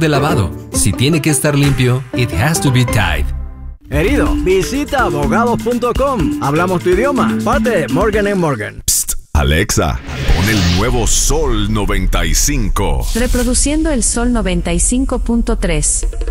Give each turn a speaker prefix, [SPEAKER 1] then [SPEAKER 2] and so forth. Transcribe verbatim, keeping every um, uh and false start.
[SPEAKER 1] de lavado. Si tiene que estar limpio, it has to be Tide.
[SPEAKER 2] Herido, visita abogados punto com. Hablamos tu idioma. Parte de Morgan and Morgan.
[SPEAKER 3] Psst, Alexa, pon el nuevo Sol noventa y cinco.
[SPEAKER 4] Reproduciendo el Sol noventa y cinco punto tres.